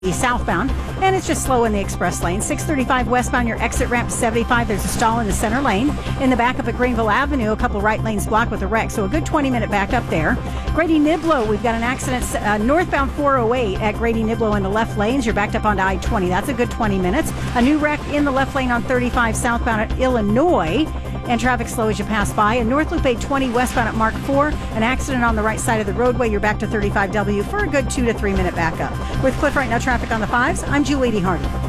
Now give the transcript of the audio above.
southbound, and it's just slow in the express lane. 635 westbound, your exit ramp to 75. There's a stall in the center lane. In the backup at Greenville Avenue, a couple right lanes blocked with a wreck, so a good 20-minute backup there. Grady Niblo, we've got an accident northbound 408 at Grady Niblo in the left lanes. You're backed up onto I-20. That's a good 20 minutes. A new wreck in the left lane on 35 southbound at Illinois, and traffic slow as you pass by. And North Loop 820 westbound at Mark 4, an accident on the right side of the roadway. You're back to 35W for a good 2 to 3 minute backup. With Cliff right now, traffic on the 5s, I'm Julie D. Hardy.